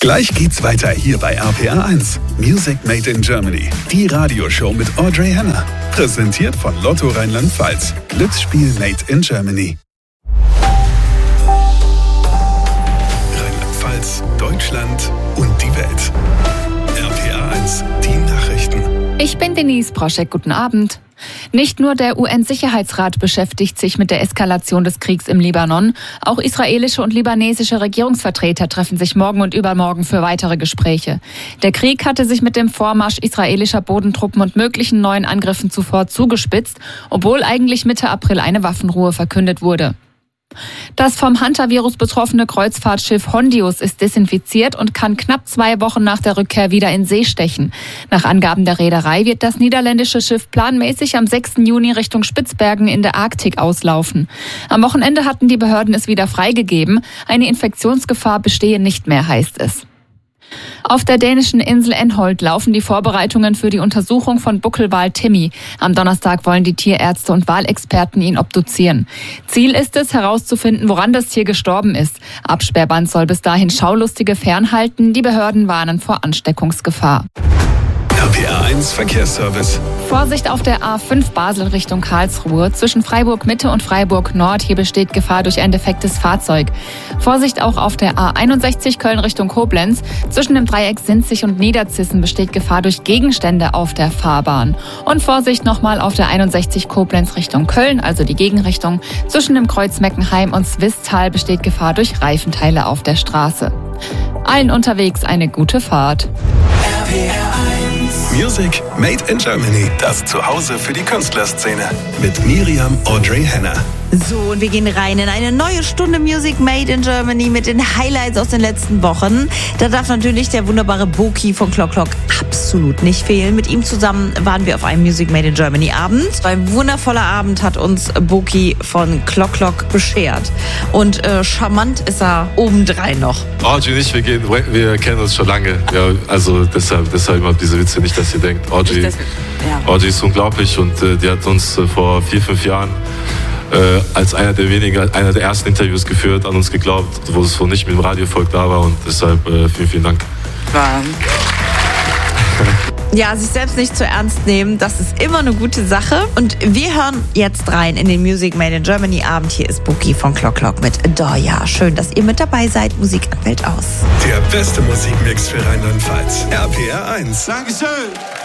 Gleich geht's weiter hier bei RPR 1. Music Made in Germany. Die Radioshow mit Audrey Henner. Präsentiert von Lotto Rheinland-Pfalz. Glücksspiel Made in Germany. Rheinland-Pfalz, Deutschland und die Welt. RPR 1, die Nachrichten. Ich bin Denise Broschek, guten Abend. Nicht nur der UN-Sicherheitsrat beschäftigt sich mit der Eskalation des Kriegs im Libanon. Auch israelische und libanesische Regierungsvertreter treffen sich morgen und übermorgen für weitere Gespräche. Der Krieg hatte sich mit dem Vormarsch israelischer Bodentruppen und möglichen neuen Angriffen zuvor zugespitzt, obwohl eigentlich Mitte April eine Waffenruhe verkündet wurde. Das vom Hantavirus betroffene Kreuzfahrtschiff Hondius ist desinfiziert und kann knapp 2 Wochen nach der Rückkehr wieder in See stechen. Nach Angaben der Reederei wird das niederländische Schiff planmäßig am 6. Juni Richtung Spitzbergen in der Arktik auslaufen. Am Wochenende hatten die Behörden es wieder freigegeben. Eine Infektionsgefahr bestehe nicht mehr, heißt es. Auf der dänischen Insel Enholt laufen die Vorbereitungen für die Untersuchung von Buckelwal Timmy. Am Donnerstag wollen die Tierärzte und Walexperten ihn obduzieren. Ziel ist es, herauszufinden, woran das Tier gestorben ist. Absperrband soll bis dahin Schaulustige fernhalten. Die Behörden warnen vor Ansteckungsgefahr. RPR 1 Verkehrsservice. Vorsicht auf der A5 Basel Richtung Karlsruhe. Zwischen Freiburg Mitte und Freiburg Nord. Hier besteht Gefahr durch ein defektes Fahrzeug. Vorsicht auch auf der A61 Köln Richtung Koblenz. Zwischen dem Dreieck Sinzig und Niederzissen besteht Gefahr durch Gegenstände auf der Fahrbahn. Und Vorsicht nochmal auf der 61 Koblenz Richtung Köln, also die Gegenrichtung. Zwischen dem Kreuz Meckenheim und Swisttal besteht Gefahr durch Reifenteile auf der Straße. Allen unterwegs eine gute Fahrt. Music Made in Germany. Das Zuhause für die Künstlerszene. Mit Miriam Audrey Henner. So, und wir gehen rein in eine neue Stunde Music Made in Germany mit den Highlights aus den letzten Wochen. Da darf natürlich der wunderbare Boki von Clock Clock absolut nicht fehlen. Mit ihm zusammen waren wir auf einem Music Made in Germany Abend. Ein wundervoller Abend hat uns Boki von Clock Clock beschert. Und charmant ist er obendrein noch. Audrey und ich, wir kennen uns schon lange. Ja, also deshalb immer diese Witze, nicht, dass ihr denkt, Audrey ist unglaublich und die hat uns vor 4-5 Jahren als einer der ersten Interviews geführt, an uns geglaubt, wo es noch nicht mit dem Radiovolk da war und deshalb vielen Dank. Ja, sich selbst nicht zu ernst nehmen, das ist immer eine gute Sache. Und wir hören jetzt rein in den Music Made in Germany Abend. Hier ist Boki von Clock Clock mit Doja. Schön, dass ihr mit dabei seid. Musik an Welt aus. Der beste Musikmix für Rheinland-Pfalz. RPR 1. Dankeschön.